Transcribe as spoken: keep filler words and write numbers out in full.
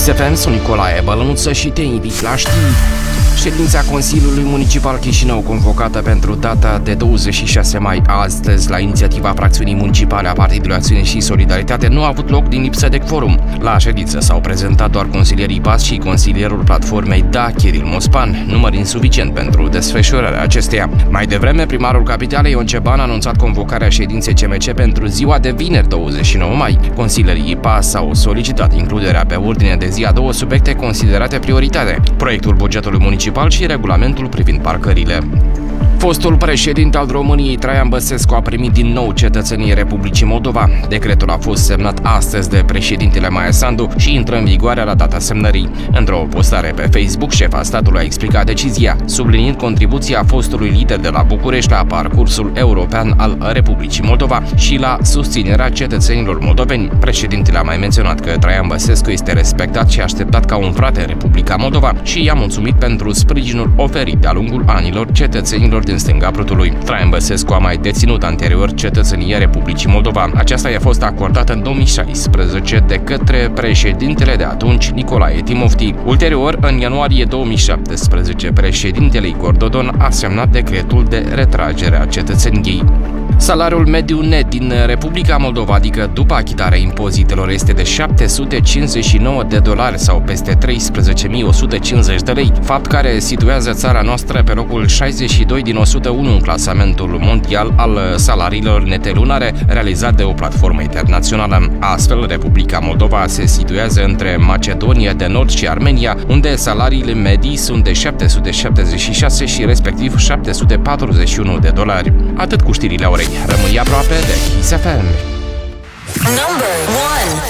Kiss F M, sunt Nicolae Bălănuță și te invit la știri. Ședința Consiliului Municipal Chișinău, convocată pentru data de douăzeci și șase mai astăzi la inițiativa fracțiunii municipale a Partidului Acțiune și Solidaritate, nu a avut loc din lipsă de quorum. La ședință s-au prezentat doar consilierii P A S și consilierul platformei D A, Chiril Mospan, număr insuficient pentru desfășurarea acesteia. Mai devreme, primarul capitalei Ion Ceban a anunțat convocarea ședinței C M C pentru ziua de vineri douăzeci și nouă mai. Consilierii P A S au solicitat includerea pe ordine de zi a două subiecte considerate prioritate: proiectul bugetului municipal și regulamentul privind parcările. Fostul președinte al României, Traian Băsescu, a primit din nou cetățenie Republicii Moldova. Decretul a fost semnat astăzi de președintele Maia Sandu și intră în vigoare la data semnării. Într-o postare pe Facebook, șefa statului a explicat decizia, subliniind contribuția fostului lider de la București la parcursul european al Republicii Moldova și la susținerea cetățenilor moldoveni. Președintele a mai menționat că Traian Băsescu este respectat și așteptat ca un frate în Republica Moldova și i-a mulțumit pentru sprijinul oferit de-a lungul anilor cetățenilor din stânga Prutului. Traian Băsescu a mai deținut anterior cetățenia Republicii Moldova. Aceasta i-a fost acordată în două mii șaisprezece de către președintele de atunci, Nicolae Timofti. Ulterior, în ianuarie două mii șaptesprezece, președintele Igor Dodon a semnat decretul de retragere a cetățeniei. Salariul mediu net din Republica Moldova, adică după achitarea impozitelor, este de șapte sute cincizeci și nouă de dolari sau peste treisprezece mii o sută cincizeci de lei, fapt care situează țara noastră pe locul șaizeci și doi din o sută unu în clasamentul mondial al salariilor nete lunare realizat de o platformă internațională. Astfel, Republica Moldova se situează între Macedonia de Nord și Armenia, unde salariile medii sunt de șapte sute șaptezeci și șase și respectiv șapte sute patruzeci și unu de dolari. Atât cu știrile orei. Rămâi aproape de Kiss F M. Number one.